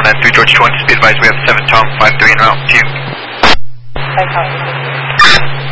193 George 20, speed advice, we have 7 Tom 53 en route to you. 5 Tom.